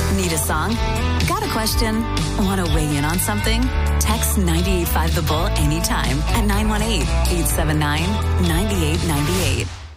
Need a song? Got a question? Want to weigh in on something? Text 98.5 The Bull anytime at 918-879-9898.